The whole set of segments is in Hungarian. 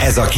Ez a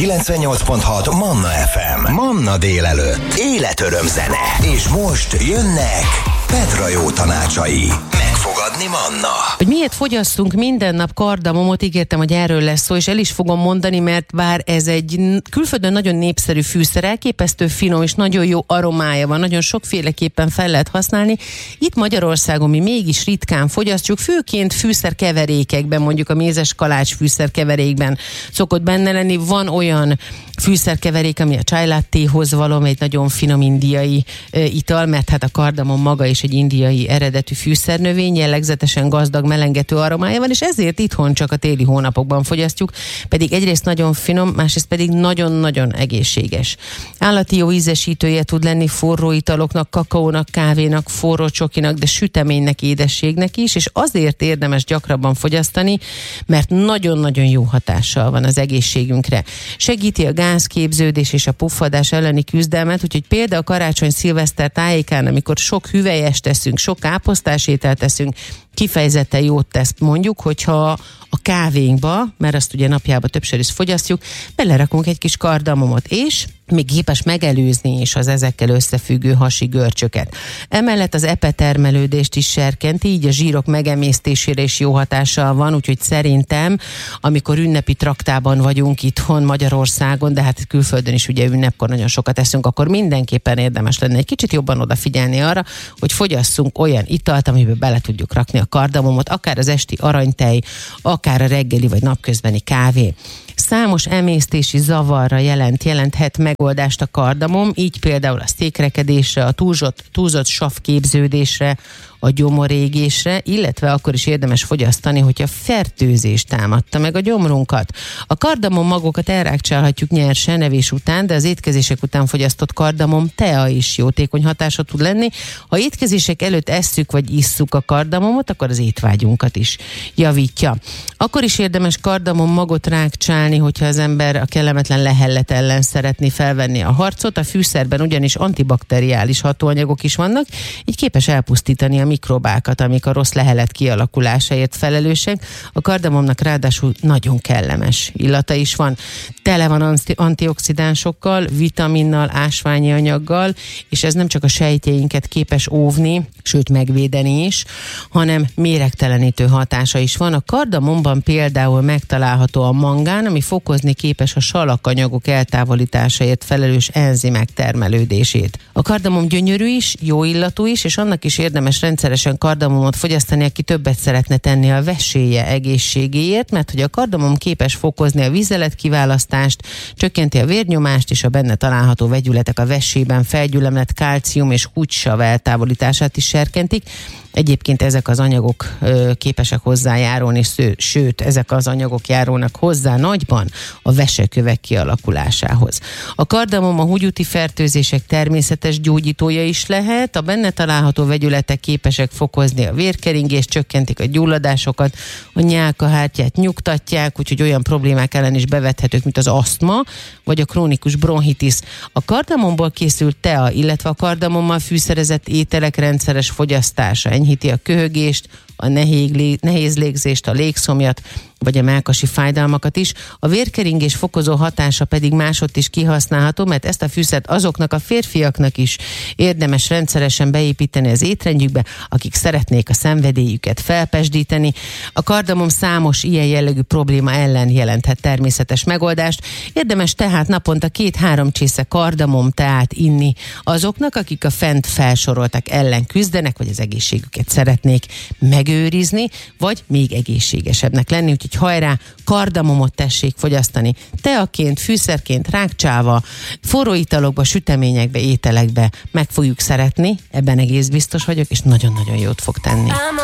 98.6 Manna FM. Manna délelőtt. Életöröm zene. És most jönnek Petra jó tanácsai. Megfogadni Manna. Hogy miért fogyasszunk minden nap kardamomot, ígértem, hogy erről lesz szó, és el is fogom mondani, mert bár ez egy külföldön nagyon népszerű fűszer, elképesztő finom és nagyon jó aromája van, nagyon sokféleképpen fel lehet használni. Itt Magyarországon mi mégis ritkán fogyasztjuk, főként fűszerkeverékekben, mondjuk a mézes kalács fűszerkeverékben szokott benne lenni. Van olyan fűszerkeverék, ami a chai lattéhoz való, egy nagyon finom indiai ital, mert hát a kardamom maga is egy indiai eredetű fűszernövény, jellegzetesen gazdag, melengető aromája van, és ezért itthon csak a téli hónapokban fogyasztjuk, pedig egyrészt nagyon finom, másrészt pedig nagyon-nagyon egészséges. Állati jó ízesítője tud lenni forró italoknak, kakaónak, kávénak, forró csokinak, de süteménynek, édességnek is, és azért érdemes gyakrabban fogyasztani, mert nagyon-nagyon jó hatással van az egészségünkre. Segíti a gázképződés és a puffadás elleni küzdelmet, úgyhogy például karácsony-szilveszter tájékán, amikor sok hüvelyest teszünk, sok káposztásételt teszünk, kifejezetten jót tesz, mondjuk, hogyha a kávénkba, mert azt ugye napjában többször is fogyasztjuk, belerakunk egy kis kardamomot, és még képes megelőzni is az ezekkel összefüggő hasi görcsöket. Emellett az epetermelődést is serkenti, így a zsírok megemésztésére is jó hatással van, úgyhogy szerintem, amikor ünnepi traktában vagyunk itthon Magyarországon, de hát külföldön is ugye ünnepkor nagyon sokat eszünk, akkor mindenképpen érdemes lenne egy kicsit jobban odafigyelni arra, hogy fogyasszunk olyan italt, amiben bele tudjuk rakni a kardamomot, akár az esti aranytej, akár a reggeli vagy napközbeni kávé. Számos emésztési zavarra jelenthet megoldást a kardamom, így például a székrekedésre, a túlzott savképződésre, a gyomorégésre, illetve akkor is érdemes fogyasztani, hogyha fertőzés támadta meg a gyomrunkat. A kardamom magokat elrákcsálhatjuk nyersen evés után, de az étkezések után fogyasztott kardamom tea is jótékony hatása tud lenni. Ha étkezések előtt esszük vagy isszuk a kardamomot, akkor az étvágyunkat is javítja. Akkor is érdemes kardamom magot rákcsálni, hogyha az ember a kellemetlen lehellet ellen szeretné felvenni a harcot. A fűszerben ugyanis antibakteriális hatóanyagok is vannak, így képes elpusztítani a mikrobákat, amik a rossz lehelet kialakulásáért felelősek. A kardamomnak ráadásul nagyon kellemes illata is van. Tele van antioxidánsokkal, vitaminnal, ásványi anyaggal, és ez nem csak a sejtjeinket képes óvni, sőt megvédeni is, hanem méregtelenítő hatása is van. A kardamomban például megtalálható a mangán, ami fokozni képes a salakanyagok eltávolításáért felelős enzimek termelődését. A kardamom gyönyörű is, jó illatú is, és annak is érdemes rendszeresen kardamomot fogyasztani, aki többet szeretne tenni a veséje egészségéért, mert hogy a kardamom képes fokozni a vizelet kiválasztást, csökkenti a vérnyomást, és a benne található vegyületek a vesében felgyülemlett kálcium és húgysav eltávolítását is serkentik. Egyébként ezek az anyagok képesek hozzájárulni, sőt, ezek az anyagok járulnak hozzá nagyban a vesekövek kialakulásához. A kardamom a húgyúti fertőzések természetes gyógyítója is lehet, a benne található vegyületek képesek fokozni a vérkeringést, csökkentik a gyulladásokat, a nyálkahártyát nyugtatják, úgyhogy olyan problémák ellen is bevethetők, mint az asztma, vagy a krónikus bronchitis. A kardamomból készült tea, illetve a kardamommal fűszerezett ételek rendszeres fogyasztása enyhíti a köhögést, a nehéz légzést, a légszomjat, vagy a mellkasi fájdalmakat is. A vérkeringés fokozó hatása pedig máshogy is kihasználható, mert ezt a fűszert azoknak a férfiaknak is érdemes rendszeresen beépíteni az étrendjükbe, akik szeretnék a szenvedélyüket felpesdíteni. A kardamom számos ilyen jellegű probléma ellen jelenthet természetes megoldást. Érdemes tehát naponta 2-3 csésze kardamom teát inni azoknak, akik a fent felsoroltak ellen küzdenek, vagy az egészségüket szeretnék megőrizni, vagy még egészségesebbnek lenni, úgyhogy hajrá, kardamomot tessék fogyasztani. Teaként, fűszerként, rákcsálva, forró italokba, süteményekbe, ételekbe meg fogjuk szeretni, ebben egész biztos vagyok, és nagyon-nagyon jót fog tenni.